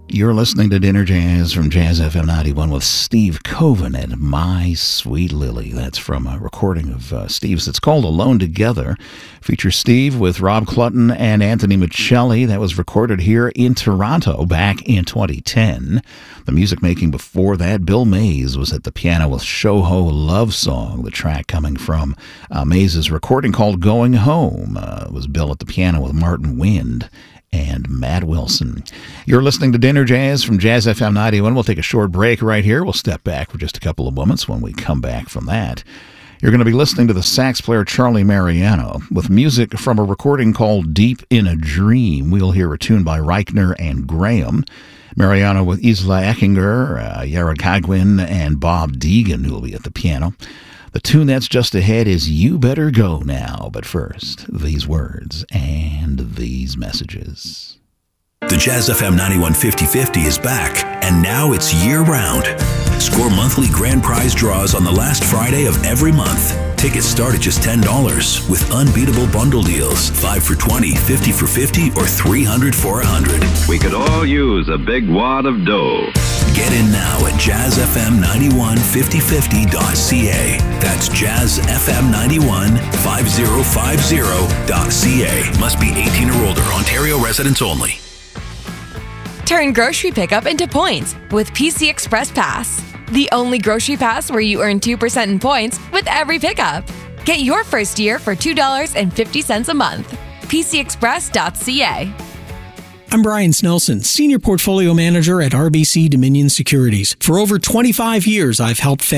You're listening to Dinner Jazz from Jazz FM 91 with Steve Coven and My Sweet Lily. That's from a recording of Steve's. It's called Alone Together. Features Steve with Rob Clutton and Anthony Michelli. That was recorded here in Toronto back in 2010. The music making before that, Bill Mays was at the piano with Shoho Love Song, the track coming from Mays' recording called Going Home. It was Bill at the piano with Martin Wind and Matt Wilson. You're listening to Dinner Jazz from Jazz FM 91. We'll take a short break right here. We'll step back for just a couple of moments. When we come back from that, you're going to be listening to the sax player Charlie Mariano with music from a recording called Deep in a Dream. We'll hear a tune by Reichner and Graham. Mariano with Isla Eckinger, Yara Kagwin, and Bob Deegan, who will be at the piano. The tune that's just ahead is You Better Go Now. But first, these words and these messages. The Jazz FM 91 50/50 is back, and now it's year-round. Score monthly grand prize draws on the last Friday of every month. Tickets start at just $10 with unbeatable bundle deals. 5 for $20, 50 for $50, or 300 for $100. We could all use a big wad of dough. Get in now at jazzfm915050.ca. That's jazzfm915050.ca. Must be 18 or older. Ontario residents only. Turn grocery pickup into points with PC Express Pass. The only grocery pass where you earn 2% in points with every pickup. Get your first year for $2.50 a month. PCExpress.ca. I'm Brian Snelson, Senior Portfolio Manager at RBC Dominion Securities. For over 25 years, I've helped